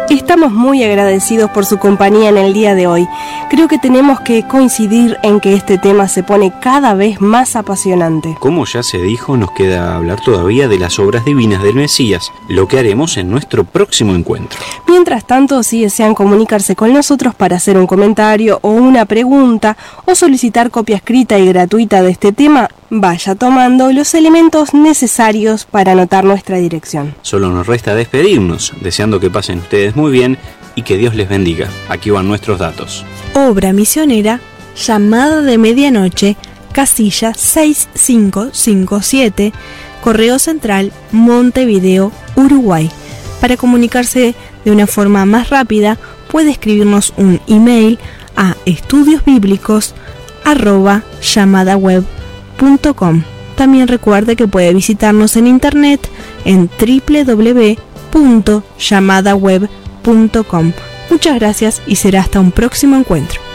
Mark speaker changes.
Speaker 1: Estamos muy agradecidos por su compañía en el día de hoy. Creo que tenemos que coincidir en que este tema se pone cada vez más apasionante.
Speaker 2: Como ya se dijo, nos queda hablar todavía de las obras divinas del Mesías, lo que haremos en nuestro próximo encuentro.
Speaker 1: Mientras tanto, si desean comunicarse con nosotros para hacer un comentario o una pregunta o solicitar copia escrita y gratuita de este tema, vaya tomando los elementos necesarios para anotar nuestra dirección.
Speaker 2: Solo nos resta despedirnos, deseando que pasen ustedes muy bien y que Dios les bendiga. Aquí van nuestros datos.
Speaker 3: Obra misionera, Llamada de Medianoche, casilla 6557, Correo Central, Montevideo, Uruguay. Para comunicarse de una forma más rápida, puede escribirnos un email a estudiosbiblicos@llamadaweb.com. También recuerde que puede visitarnos en internet en www.llamadaweb.com. Muchas gracias y será hasta un próximo encuentro.